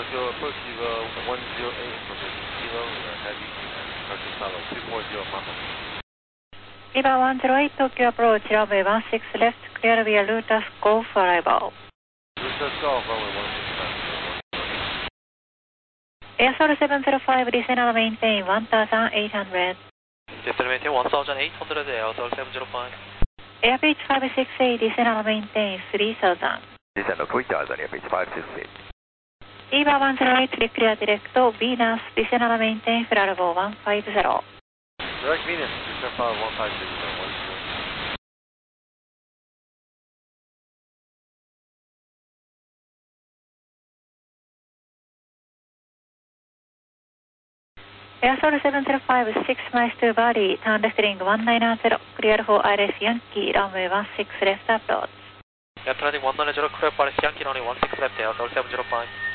Tokyo approach Evo 108 information. Kilo Heavy, Arctic Silo 240 Mama. Eva 108 Tokyo approach, runway 16 left, clear via Lutas Golf arrival. Lutas Golf, runway 16 left. Airsol 705, descend maintain 1800. Descend maintain 1800, Airsol 705. Airbridge 568, descend maintain 3000. Descend 3000, Airbridge 568. Eva 108, clear direct Venus, descend maintain flight level 150. Direct Venus, descend flight 150. Airsol 705, 6 miles to Bali, turn left ring 190, clear for ILS Yankee, runway 16 left approach. Turning 190, clear for ILS Yankee, runway 16 left, Airsol 705.